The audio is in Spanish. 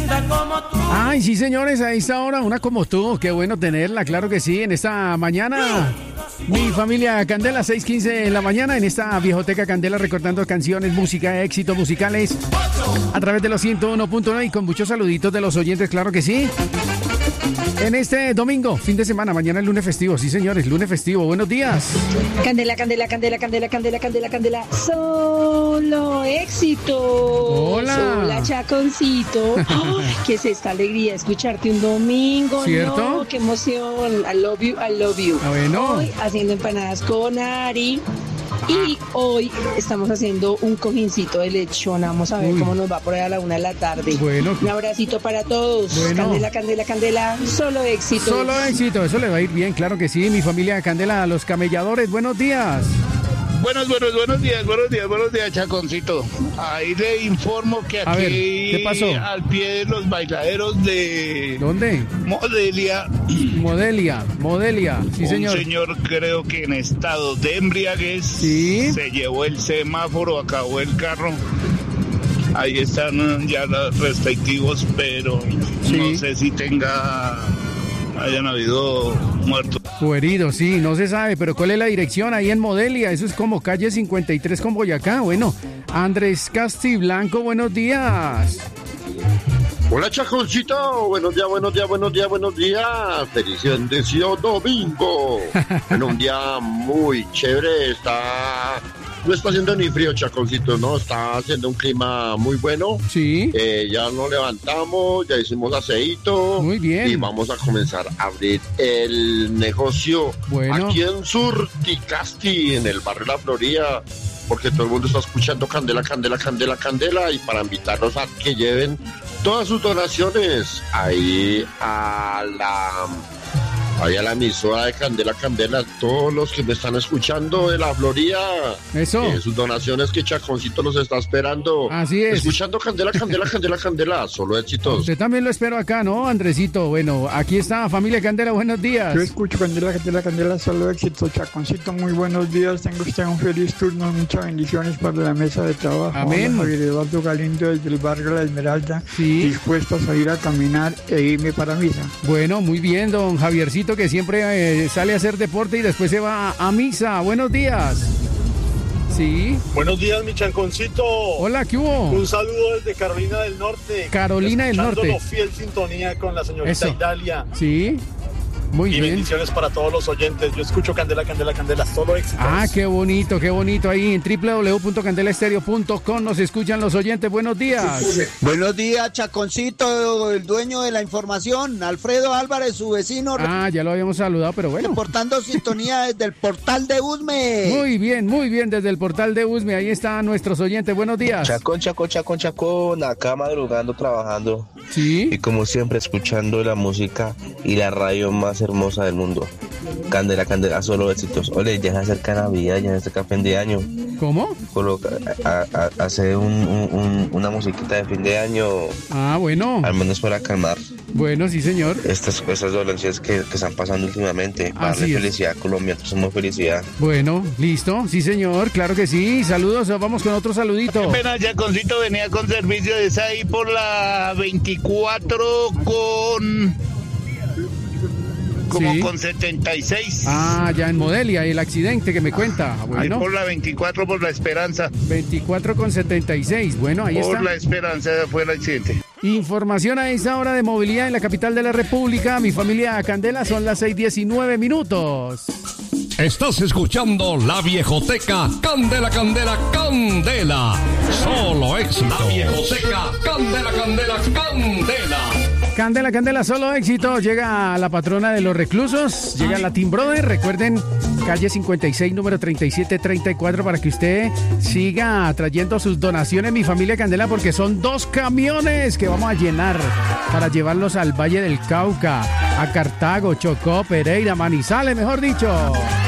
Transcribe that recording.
Ay, sí, señores, a esta hora una como tú, qué bueno tenerla, claro que sí, en esta mañana. Mi familia Candela, 6:15 en la mañana, en esta viejoteca Candela, recordando canciones, música, éxitos musicales, a través de los 101.9 y con muchos saluditos de los oyentes, claro que sí. En este domingo, fin de semana, mañana es lunes festivo, sí señores, lunes festivo, buenos días. Candela, candela, candela, candela, candela, candela, candela, solo éxito. Hola. Hola, Chaconcito. Ay, ¿qué es esta alegría escucharte un domingo? ¿Cierto? No, qué emoción. I love you, I love you. Ah, bueno. Hoy haciendo empanadas con Ari. Y hoy estamos haciendo un cojincito de lechón. Vamos a ver cómo nos va por ahí a la 1 de la tarde. Bueno. Un abracito para todos. Bueno. Candela, candela, candela. Solo éxito. Solo éxito, eso le va a ir bien, claro que sí. Mi familia Candela, los camelladores, buenos días. Buenos días, Chaconcito. Ahí le informo que A aquí, ver, ¿qué pasó? al pie de los bailaderos de ¿Dónde? Modelia, Modelia, sí un señor. señor creo que en estado de embriaguez Sí. se llevó el semáforo, acabó el carro. Ahí están ya los respectivos, pero Sí. no sé si hayan habido muertos. O herido, sí, no se sabe, pero ¿cuál es la dirección ahí en Modelia? Eso es como calle 53 con Boyacá. Bueno, Andrés Castiblanco, buenos días. Hola, Chaconcito, buenos días, feliz bendecido domingo. Bueno, un día muy chévere, no está haciendo ni frío, Chaconcito, no, está haciendo un clima muy bueno. Sí. Ya nos levantamos, ya hicimos aseíto. Muy bien. Y vamos a comenzar a abrir el negocio Bueno. aquí en Surticasti, en el barrio La Florida, porque todo el mundo está escuchando Candela, Candela, Candela, Candela, y para invitarlos a que lleven todas sus donaciones ahí a la emisora de Candela, Candela, todos los que me están escuchando de la Florida. Eso. Sus donaciones que Chaconcito los está esperando. Así es. Escuchando Candela, Candela, Candela, Candela, solo éxitos. Usted también lo espero acá, ¿no, Andresito? Bueno, aquí está familia Candela, buenos días. Yo escucho Candela, Candela, Candela, solo éxito. Chaconcito, muy buenos días. Tengo usted un feliz turno. Muchas bendiciones para la mesa de trabajo. Amén. Hola, Javier Eduardo Galindo desde el barrio La Esmeralda. Sí. Dispuesto a salir a caminar e irme para misa. Bueno, muy bien, don Javiercito, que siempre sale a hacer deporte y después se va a misa. Buenos días. Sí. Buenos días, mi Chanconcito. Hola, ¿qué hubo? Un saludo desde Carolina del Norte. Carolina del Norte. Escuchando fiel sintonía con la señorita Eso. Idalia. Sí. Muy Y bien. bendiciones para todos los oyentes. Yo escucho Candela, Candela, Candela, solo éxitos. Ah, qué bonito, qué bonito. Ahí en www.candelaestereo.com nos escuchan los oyentes. Buenos días. Buenos días, Chaconcito, el dueño de la información, Alfredo Álvarez, su vecino, Ah, ya lo habíamos saludado, pero bueno. reportando sintonía desde el portal de Usme. Muy bien, desde el portal de Usme. Ahí están nuestros oyentes. Buenos días. Chacón, acá madrugando, trabajando. Sí. Y como siempre, escuchando la música y la radio más hermosa del mundo. Candela, Candela, solo éxitos. Ole, ya se acerca Navidad, ya se acerca fin de año. ¿Cómo? Hace una musiquita de fin de año. Ah, bueno. Al menos para calmar Bueno, sí, señor. estas dolencias que están pasando últimamente. Para darle Así es. felicidad a Colombia, nosotros somos felicidad. Bueno, listo. Sí, señor. Claro que sí. Saludos. Vamos con otro saludito. Apenas Chaconcito venía con servicio de esa ahí por la 24 Sí. con 76. Ah, ya en Modelia, el accidente que me cuenta. Ahí Bueno, por la 24 por la Esperanza. 24 con 76. Bueno, ahí Por está. la Esperanza fue el accidente. Información a esa hora de movilidad en la capital de la República. Mi familia Candela, son las 6:19 minutos. Estás escuchando La Viejoteca Candela, Candela, Candela. Solo éxito. La Viejoteca Candela, Candela, Candela. Candela, Candela, solo éxito. Llega la patrona de los reclusos, llega Latin Brother. Recuerden, calle 56, número 3734, para que usted siga trayendo sus donaciones, mi familia Candela, porque son 2 camiones que vamos a llenar para llevarlos al Valle del Cauca, a Cartago, Chocó, Pereira, Manizales, mejor dicho.